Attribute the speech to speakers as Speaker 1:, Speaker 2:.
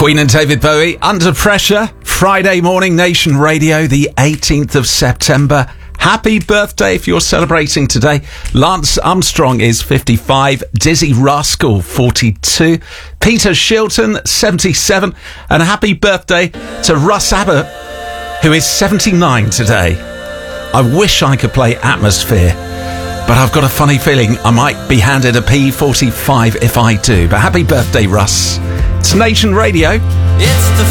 Speaker 1: Queen and David Bowie, Under Pressure, Friday morning, Nation Radio, the 18th of September. Happy birthday if you're celebrating today. Lance Armstrong is 55, Dizzy Rascal 42, Peter Shilton 77, and happy birthday to Russ Abbott, who is 79 today. I wish I could play Atmosphere, but I've got a funny feeling I might be handed a P45 if I do. But happy birthday, Russ. It's Nation Radio. It's the